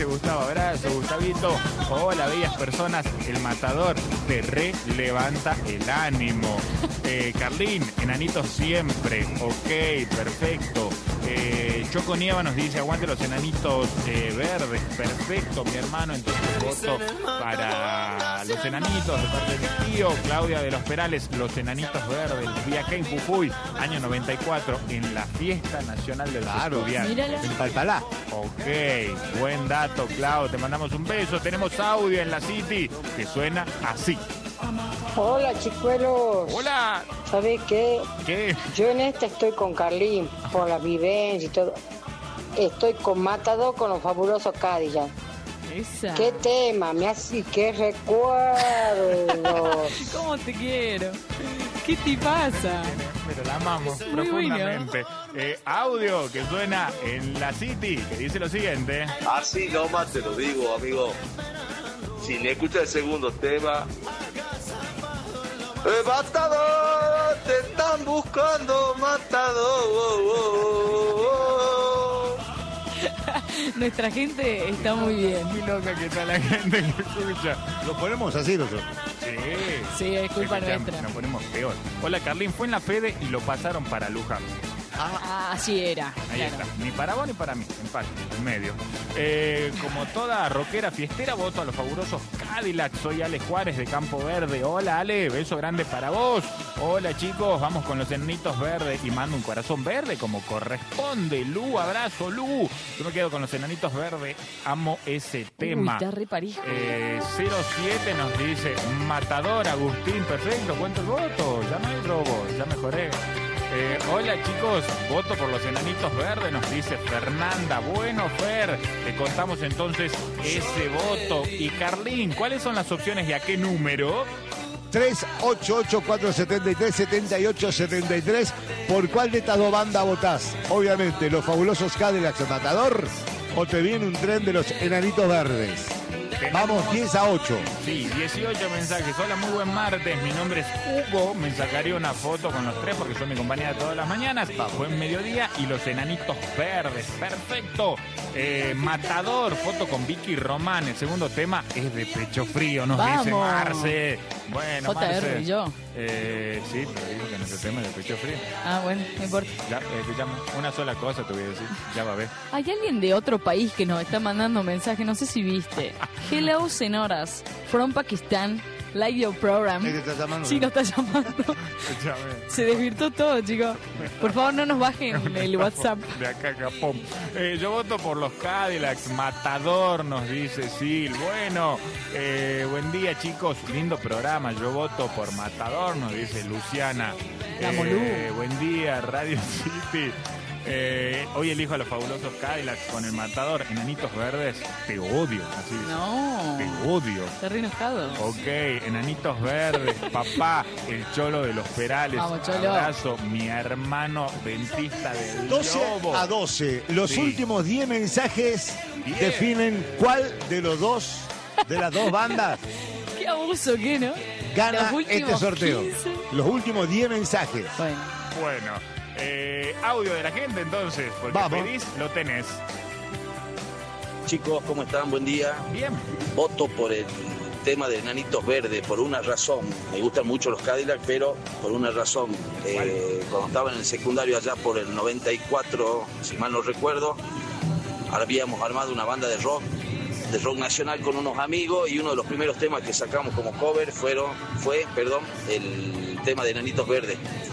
Gustavo, abrazo, Gustavito. Hola, bellas personas. El matador te levanta el ánimo. Carlín, enanitos siempre. Ok, perfecto. Choco Nieva nos dice, aguante los enanitos verdes. Perfecto, mi hermano. Entonces voto para los enanitos de parte de mi tío. Claudia de los Perales, los enanitos verdes. Viajé en Jujuy, año 94, en la Fiesta Nacional de los Estudiantes. En Palpalá. Ok, buen dato, Clau. Te mandamos un beso. Tenemos audio en la City que suena así. Hola, chicuelos. Hola. ¿Sabés qué? ¿Qué? Yo en esta estoy con Carlín, por la vivencia y todo. Estoy con Matador, con los fabulosos Cadillac. Esa. ¿Qué tema? Me hace que recuerdos. ¿Cómo te quiero? ¿Qué te pasa? Pero la amamos Es muy profundamente. Audio que suena en la City que dice lo siguiente. Así nomás te lo digo, amigo. Si le escuchas el segundo tema... Matador, te están buscando, Matador. Nuestra gente está muy bien. Muy loca que está la gente que escucha. Lo ponemos así nosotros. Sí, es culpa Escuchame, nuestra. Nos ponemos peor. Hola, Carlín, fue en la Fede y lo pasaron para Luján. Así era. Ahí claro. está, ni para vos ni para mí, empate, en medio. Como toda rockera fiestera, voto a los fabulosos Cadillac. Soy Ale Juárez de Campo Verde. Hola, Ale, beso grande para vos. Hola, chicos, vamos con los enanitos verdes y mando un corazón verde como corresponde. Lu, abrazo, Lu. Yo me quedo con los enanitos verdes, amo ese tema. Está re parejo. 07 nos dice, Matador, Agustín, perfecto, cuento el voto, ya no hay robo, ya mejoré. Hola chicos, voto por los enanitos verdes, nos dice Fernanda. Bueno, Fer, te contamos entonces ese voto. Y Carlín, ¿cuáles son las opciones y a qué número? 388-473-7873. ¿Por cuál de estas dos bandas votás? Obviamente, los fabulosos Cadillacs Matador o te viene un tren de los enanitos verdes. Vamos 10-8. Sí, 18 mensajes. Hola, muy buen martes. Mi nombre es Hugo. Me sacaré una foto con los tres porque son mi compañía de todas las mañanas. Buen mediodía y los enanitos verdes. Perfecto. Matador, foto con Vicky Román. El segundo tema es de Pecho Frío, nos Vamos. dice Marce. Bueno, JR Marce. y yo. Sí, pero digo que nuestro tema es de Pecho Frío. Bueno, no importa. Ya, escuchame, una sola cosa te voy a decir. Ya va a ver. Hay alguien de otro país que nos está mandando mensaje, no sé si viste. Hello, senoras, from Pakistan, like your program. ¿Qué te está llamando? Sí, nos está llamando. Escuchame. Se desvirtuó todo, chicos. Por favor, no nos bajen el WhatsApp. De acá a Japón. Yo voto por los Cadillacs. Matador, nos dice Sil. Bueno, buen día, chicos. Lindo programa. Yo voto por Matador, nos dice Luciana. La Molú. Buen día, Radio City. Hoy elijo a los fabulosos Cadillacs con el Matador. Enanitos verdes, te odio. Así dice. No. Te odio. Está re enojado. Ok, enanitos verdes, papá, el Cholo de los Perales. Vamos, Cholo. Abrazo, mi hermano dentista del 12-12. Los Sí. últimos 10 mensajes 10. definen cuál de los dos, de las dos bandas, Qué abuso, ¿qué, no? gana Los últimos este sorteo. 15. Los últimos 10 mensajes. Bueno. Bueno, audio de la gente entonces, porque Vamos. pedís, lo tenés. Chicos, ¿cómo están? Buen día. Bien. Voto por el tema de Enanitos Verdes, por una razón. Me gustan mucho los Cadillac, pero por una razón. Cuando estaba en el secundario allá por el 94, si mal no recuerdo, habíamos armado una banda de rock nacional con unos amigos y uno de los primeros temas que sacamos como cover fue el tema de Enanitos Verdes.